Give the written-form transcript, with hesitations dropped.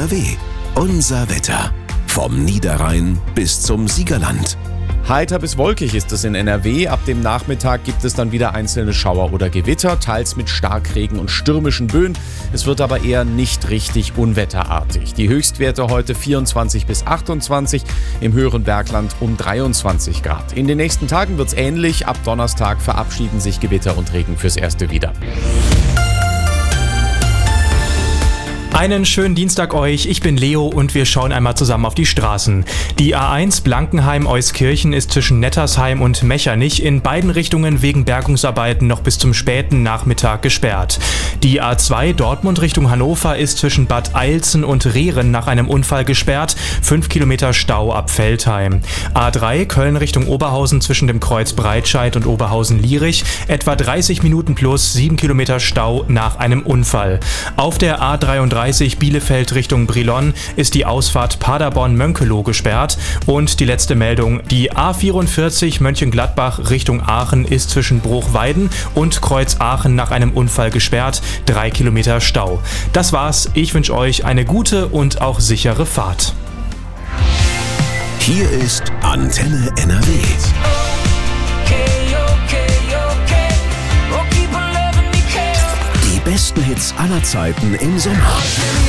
NRW. Unser Wetter. Vom Niederrhein bis zum Siegerland. Heiter bis wolkig ist es in NRW. Ab dem Nachmittag gibt es dann wieder einzelne Schauer oder Gewitter, teils mit Starkregen und stürmischen Böen. Es wird aber eher nicht richtig unwetterartig. Die Höchstwerte heute 24 bis 28, im höheren Bergland um 23 Grad. In den nächsten Tagen wird es ähnlich. Ab Donnerstag verabschieden sich Gewitter und Regen fürs Erste wieder. Einen schönen Dienstag euch, ich bin Leo und wir schauen einmal zusammen auf die Straßen. Die A1 Blankenheim-Euskirchen ist zwischen Nettersheim und Mechernich in beiden Richtungen wegen Bergungsarbeiten noch bis zum späten Nachmittag gesperrt. Die A2 Dortmund Richtung Hannover ist zwischen Bad Eilzen und Rehren nach einem Unfall gesperrt, 5 Kilometer Stau ab Veltheim. A3 Köln Richtung Oberhausen zwischen dem Kreuz Breitscheid und Oberhausen-Lierich, etwa 30 Minuten plus 7 Kilometer Stau nach einem Unfall. Auf der A33 Bielefeld Richtung Brilon ist die Ausfahrt Paderborn-Mönkeloh gesperrt. Und die letzte Meldung, die A44 Mönchengladbach Richtung Aachen ist zwischen Bruchweiden und Kreuz Aachen nach einem Unfall gesperrt, 3 Kilometer Stau. Das war's, ich wünsche euch eine gute und auch sichere Fahrt. Hier ist Antenne NRW. Die besten Hits aller Zeiten im Sommer.